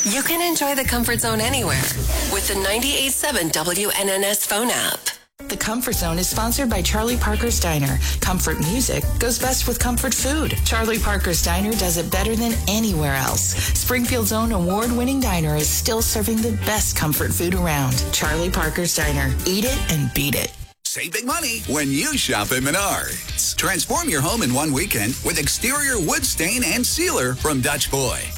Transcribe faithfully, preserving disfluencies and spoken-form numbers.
You can enjoy the Comfort Zone anywhere with the ninety-eight point seven W N N S phone app. The Comfort Zone is sponsored by Charlie Parker's Diner. Comfort music goes best with comfort food. Charlie Parker's Diner does it better than anywhere else. Springfield's own award-winning diner is still serving the best comfort food around. Charlie Parker's Diner. Eat it and beat it. Save big money when you shop at Menards. Transform your home in one weekend with exterior wood stain and sealer from Dutch Boy.